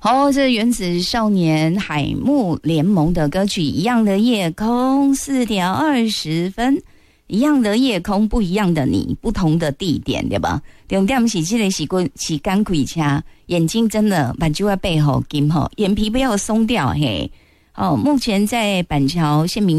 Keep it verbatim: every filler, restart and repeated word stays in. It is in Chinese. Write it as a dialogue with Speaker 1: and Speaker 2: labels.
Speaker 1: 好，这原子少年海木联盟的歌曲《一样的夜空》，四点二十分，一样的夜空，不一样的你，不同的地点，对吧？重点是这个是过是干开车，眼睛真的把就在背后金吼，眼皮不要松掉嘿。哦，目前在板桥县民